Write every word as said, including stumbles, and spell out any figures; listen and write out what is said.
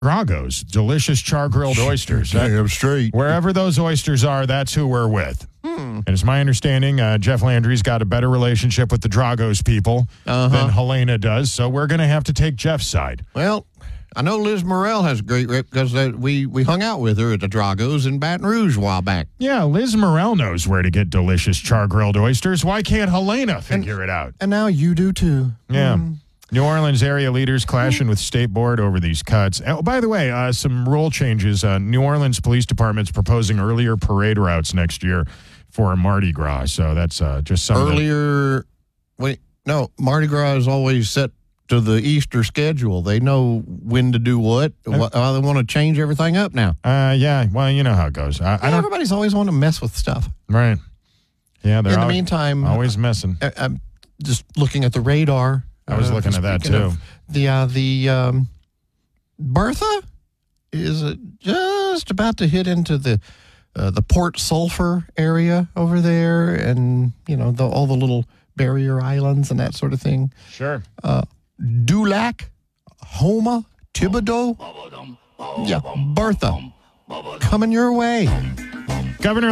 Drago's, delicious char-grilled oysters. That, Damn straight. wherever those oysters are, that's who we're with. Hmm. And it's my understanding uh, Jeff Landry's got a better relationship with the Drago's people Uh-huh. than Helena does, so we're going to have to take Jeff's side. Well, I know Liz Morrell has a great rep because uh, we, we hung out with her at the Drago's in Baton Rouge a while back. Yeah, Liz Morrell knows where to get delicious char-grilled oysters. Why can't Helena figure it out? And now you do too. Yeah. New Orleans area leaders clashing with State Board over these cuts. Oh, by the way, uh, some rule changes. Uh, New Orleans Police Department's proposing earlier parade routes next year for Mardi Gras. So that's uh, just something. Earlier, wait, no, Mardi Gras is always set to the Easter schedule. They know when to do what. what uh, they want to change everything up now. Uh, yeah, well, you know how it goes. I, I Yeah, don't. everybody's always wanting to mess with stuff. Right. Yeah, they're In the al- meantime, always messing. I, I'm just looking at the radar. I was Uh, looking at that, speaking too. of The uh, the um, Bertha is uh, just about to hit into the uh, the Port Sulphur area over there, and you know the, all the little barrier islands and that sort of thing. Sure. Uh, Dulac, Homa, Thibodeau, yeah, Bertha, coming your way. Governor